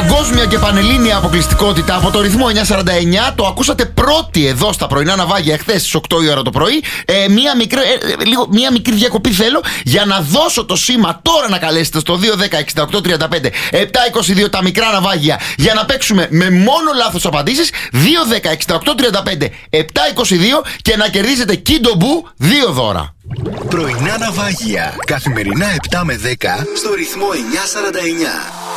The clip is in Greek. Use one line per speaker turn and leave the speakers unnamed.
Παγκόσμια και πανελλήνια αποκλειστικότητα από το ρυθμό 949. Το ακούσατε πρώτοι εδώ στα πρωινά ναυάγια εχθές στις 8 η ώρα το πρωί. Μία μικρή διακοπή θέλω για να δώσω το σήμα τώρα να καλέσετε στο 210-6835-722 τα μικρά ναυάγια για να παίξουμε με μόνο λάθος απαντήσεις. 210-6835-722 και να κερδίσετε Kindo Boo 2 δώρα.
Πρωινά ναυάγια. Καθημερινά 7 με 10 στο ρυθμό 949.